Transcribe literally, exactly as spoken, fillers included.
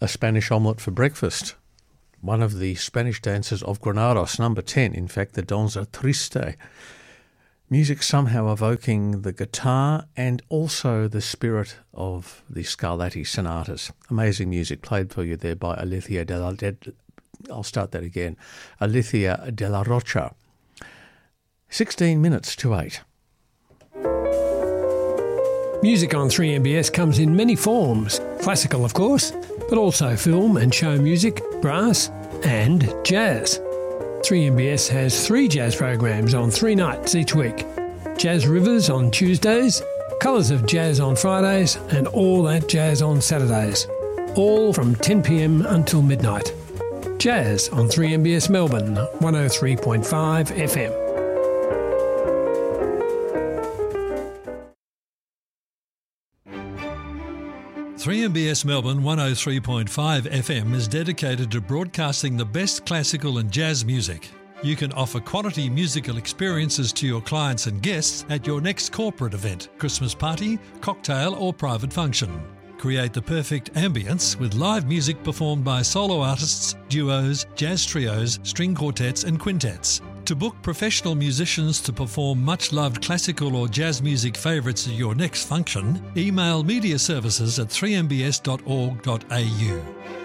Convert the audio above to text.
A Spanish omelette for breakfast. One of the Spanish dances of Granados, number ten, in fact, the Danza Triste. Music somehow evoking the guitar and also the spirit of the Scarlatti sonatas. Amazing music played for you there by Alicia de la... De, I'll start that again. Alicia de la Rocha. sixteen minutes to eight. Music on three M B S comes in many forms. Classical, of course, but also film and show music, brass and jazz. three M B S has three jazz programs on three nights each week. Jazz Rivers on Tuesdays, Colours of Jazz on Fridays and All That Jazz on Saturdays. All from ten p m until midnight. Jazz on three M B S Melbourne, one oh three point five F M. three M B S Melbourne one oh three point five F M is dedicated to broadcasting the best classical and jazz music. You can offer quality musical experiences to your clients and guests at your next corporate event, Christmas party, cocktail or private function. Create the perfect ambience with live music performed by solo artists, duos, jazz trios, string quartets and quintets. To book professional musicians to perform much-loved classical or jazz music favourites at your next function, email media services at three m b s dot org dot a u.